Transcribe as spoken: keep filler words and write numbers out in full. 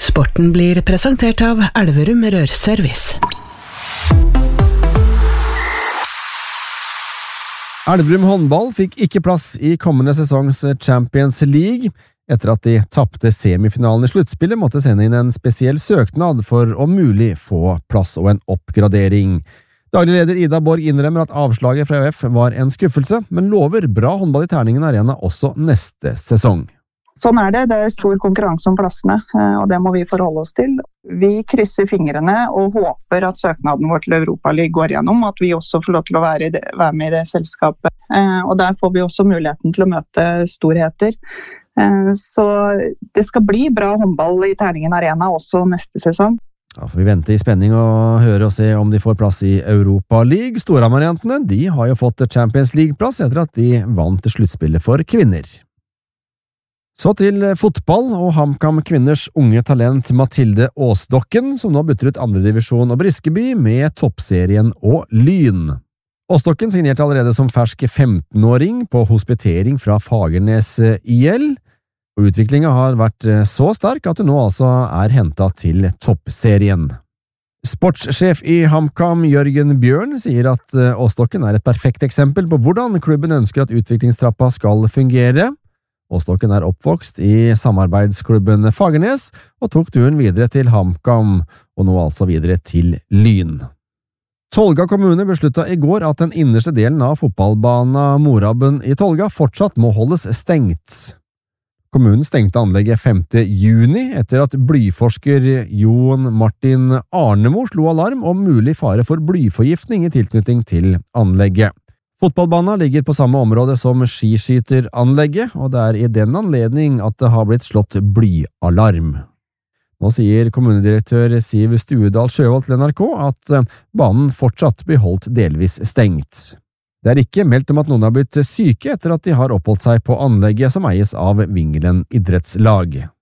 Sporten blir presentert av Elverum Rørservice. Elverum håndball fikk ikke plass i kommende sesongs Champions League. Etter at de tappte semifinalen i sluttspillet, måtte sende inn en spesiell søknad for om mulig få plass og en oppgradering. Daglig leder Ida Borg innrømmer at avslaget fra ØF var en skuffelse, men lover bra håndball i Terningen Arena også neste sesong. Sånn er det. Det er stor konkurranse om plassene, og det må vi forholde oss til. Vi krysser fingrene og håper at søknaden vår til Europaligaen går gjennom, at vi også får lov til å være, det, være med i det selskapet. Og der får vi også muligheten til å møte storheter. Så det skal bli bra håndball i Terningen Arena også neste sesong. Da får vi vente i spenning og høre og se om de får plass i Europaligaen. Storhamar-jentene, de har jo fått Champions League-plass etter at de vant sluttspillet for kvinner. Så til fotball, og HamKam kvinners unge talent Mathilde Åsdokken, som nå bytter ut andre divisjon og Briskeby med toppserien og Lyn. Åsdokken signerte allerede som fersk femtenåring på hospitering fra Fagernes I L, og utviklingen har vært så sterk at det nå altså er hentet til toppserien. Sportssjef i HamKam Jørgen Bjørn sier at Åsdokken er et perfekt eksempel på hvordan klubben ønsker at utviklingstrappa skal fungere. Åsdokken er oppvokst i samarbeidsklubben Fagernes og tok turen videre til HamKam, og nå altså videre til Lyn. Tolga kommune besluttet i går at den innerste delen av fotballbana Morabben i Tolga fortsatt må holdes stengt. Kommunen stengte anlegget femte juni etter at blyforsker Jon Martin Arnemo slo alarm om mulig fare for blyforgiftning i tilknytning til anlegget. Fotballbanen ligger på samme område som skiskyteranlegget, og det er i den anledning at det har blitt slått blyalarm. Nå sier kommunedirektør Siv Stuedal Sjøvold til N R K at banen fortsatt blir holdt delvis stengt. Det er ikke meldt om at noen har blitt syke etter at de har oppholdt seg på anlegget som eies av Vingelen idrettslag.